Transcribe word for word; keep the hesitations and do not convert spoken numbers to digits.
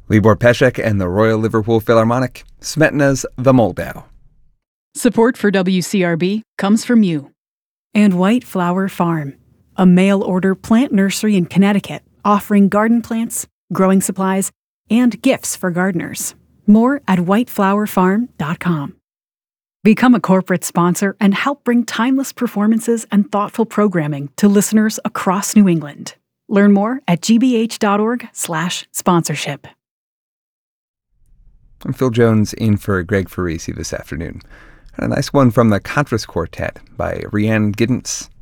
Libor Pesek and the Royal Liverpool Philharmonic, Smetana's The Moldau. Support for W C R B comes from you. And White Flower Farm, a mail-order plant nursery in Connecticut, offering garden plants, growing supplies, and gifts for gardeners. More at white flower farm dot com. Become a corporate sponsor and help bring timeless performances and thoughtful programming to listeners across New England. Learn more at g b h dot org slash sponsorship. I'm Phil Jones in for Greg Farisi this afternoon. And a nice one from the Contras Quartet by Rhiannon Giddens.